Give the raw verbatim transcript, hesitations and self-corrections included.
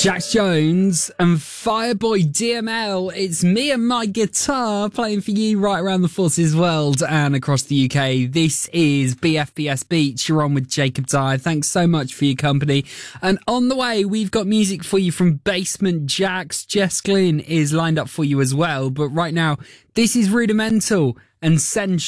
Jax Jones and Fireboy D M L. It's me and my guitar playing for you right around the Forces world and across the U K. This is B F B S Beach. You're on with Jacob Dyer. Thanks so much for your company. And on the way, we've got music for you from Basement Jaxx. Jess Glynn is lined up for you as well. But right now, this is Rudimental and Sen